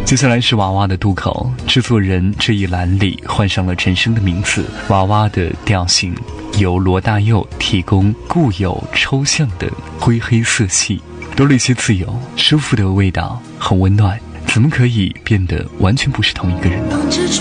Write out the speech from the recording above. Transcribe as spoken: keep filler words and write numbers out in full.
接下来是娃娃的渡口，制作人这一栏里换上了陈升的名字。娃娃的调性由罗大佑提供固有抽象的灰黑色系，多了一些自由舒服的味道，很温暖，怎么可以变得完全不是同一个人呢？